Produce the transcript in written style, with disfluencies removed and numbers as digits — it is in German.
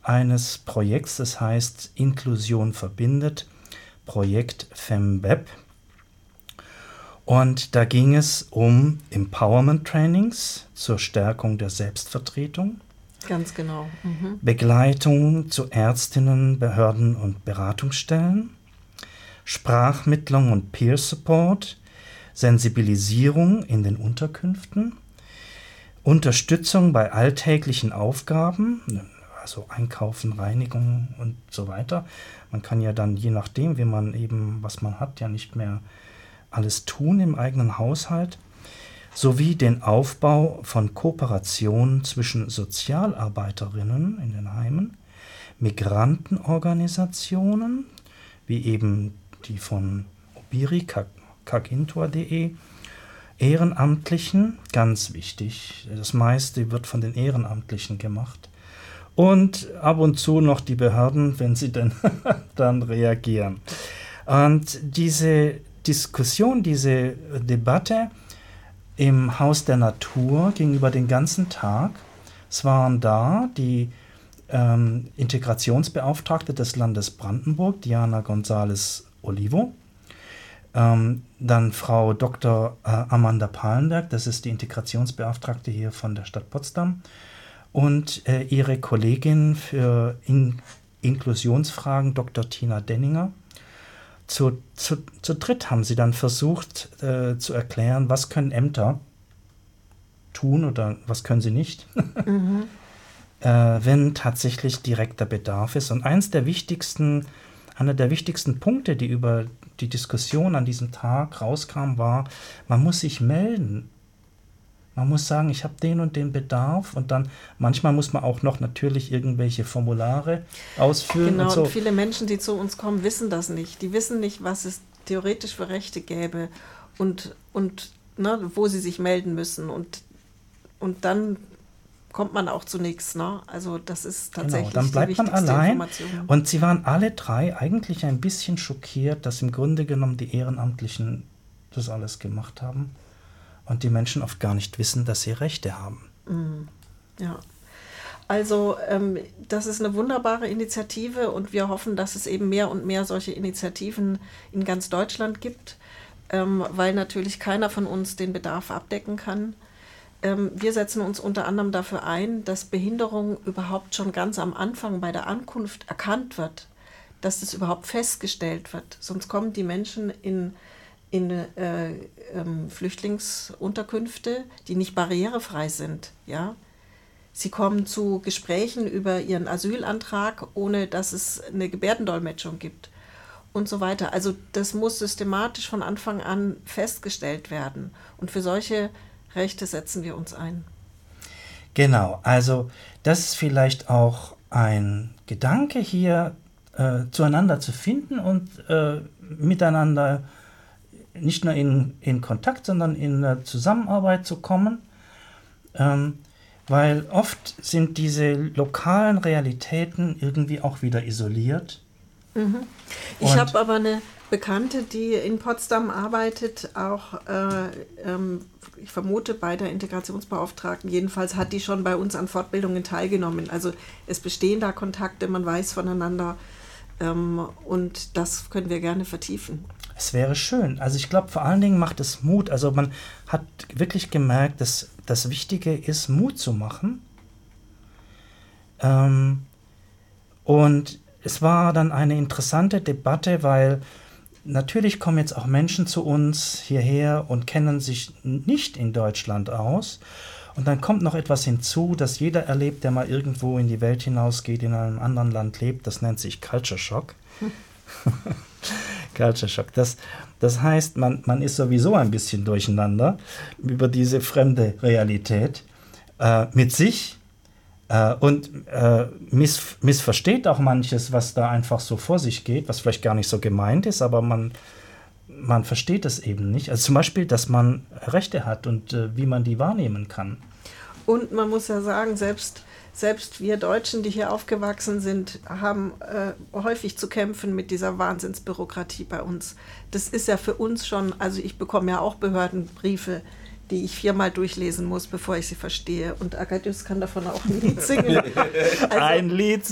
eines Projekts, das heißt Inklusion verbindet, Projekt FemWeb. Und da ging es um Empowerment-Trainings zur Stärkung der Selbstvertretung. Ganz genau. Mhm. Begleitung zu Ärztinnen, Behörden und Beratungsstellen, Sprachmittlung und Peer-Support, Sensibilisierung in den Unterkünften, Unterstützung bei alltäglichen Aufgaben, also Einkaufen, Reinigung und so weiter. Man kann ja dann, je nachdem, wie man eben, was man hat, ja nicht mehr alles tun im eigenen Haushalt, sowie den Aufbau von Kooperationen zwischen Sozialarbeiterinnen in den Heimen, Migrantenorganisationen, wie eben die von Obiri, kagintor.de, Ehrenamtlichen, ganz wichtig, das meiste wird von den Ehrenamtlichen gemacht, und ab und zu noch die Behörden, wenn sie denn dann reagieren. Und diese Diskussion, diese Debatte im Haus der Natur ging über den ganzen Tag. Es waren da die Integrationsbeauftragte des Landes Brandenburg, Diana González Olivo, dann Frau Dr. Amanda Palenberg, das ist die Integrationsbeauftragte hier von der Stadt Potsdam, und ihre Kollegin für Inklusionsfragen, Dr. Tina Denninger. Zu dritt haben sie dann versucht zu erklären, was können Ämter tun oder was können sie nicht, wenn tatsächlich direkter Bedarf ist. Und einer der wichtigsten Punkte, die über die Diskussion an diesem Tag rauskam, war, man muss sich melden. Man muss sagen, ich habe den und den Bedarf, und dann manchmal muss man auch noch natürlich irgendwelche Formulare ausfüllen. Genau, und so. Und viele Menschen, die zu uns kommen, wissen das nicht. Die wissen nicht, was es theoretisch für Rechte gäbe und wo sie sich melden müssen. Und dann kommt man auch zu nichts. Ne? Also das ist tatsächlich dann bleibt die wichtigste man allein. Information. Und sie waren alle drei eigentlich ein bisschen schockiert, dass im Grunde genommen die Ehrenamtlichen das alles gemacht haben. Und die Menschen oft gar nicht wissen, dass sie Rechte haben. Ja, also das ist eine wunderbare Initiative, und wir hoffen, dass es eben mehr und mehr solche Initiativen in ganz Deutschland gibt, weil natürlich keiner von uns den Bedarf abdecken kann. Wir setzen uns unter anderem dafür ein, dass Behinderung überhaupt schon ganz am Anfang bei der Ankunft erkannt wird, dass das überhaupt festgestellt wird. Sonst kommen die Menschen in Flüchtlingsunterkünfte, die nicht barrierefrei sind. Ja? Sie kommen zu Gesprächen über ihren Asylantrag, ohne dass es eine Gebärdendolmetschung gibt und so weiter. Also das muss systematisch von Anfang an festgestellt werden. Und für solche Rechte setzen wir uns ein. Genau, also das ist vielleicht auch ein Gedanke hier, zueinander zu finden und miteinander nicht nur in Kontakt, sondern in Zusammenarbeit zu kommen, weil oft sind diese lokalen Realitäten irgendwie auch wieder isoliert. Ich habe aber eine Bekannte, die in Potsdam arbeitet, auch ich vermute bei der Integrationsbeauftragten, jedenfalls hat die schon bei uns an Fortbildungen teilgenommen. Also es bestehen da Kontakte, man weiß voneinander, und das können wir gerne vertiefen. Es wäre schön. Also ich glaube, vor allen Dingen macht es Mut. Also man hat wirklich gemerkt, dass das Wichtige ist, Mut zu machen. Und es war dann eine interessante Debatte, weil natürlich kommen jetzt auch Menschen zu uns hierher und kennen sich nicht in Deutschland aus. Und dann kommt noch etwas hinzu, das jeder erlebt, der mal irgendwo in die Welt hinausgeht, in einem anderen Land lebt. Das nennt sich Culture Shock. Culture Shock. Das heißt, man ist sowieso ein bisschen durcheinander über diese fremde Realität mit sich und missversteht auch manches, was da einfach so vor sich geht, was vielleicht gar nicht so gemeint ist, aber man versteht es eben nicht. Also zum Beispiel, dass man Rechte hat und wie man die wahrnehmen kann. Und man muss ja sagen, selbst wir Deutschen, die hier aufgewachsen sind, haben häufig zu kämpfen mit dieser Wahnsinnsbürokratie bei uns. Das ist ja für uns schon, also ich bekomme ja auch Behördenbriefe, die ich 4-mal durchlesen muss, bevor ich sie verstehe. Und Agadius kann davon auch ein Lied singen. Also, ein Lied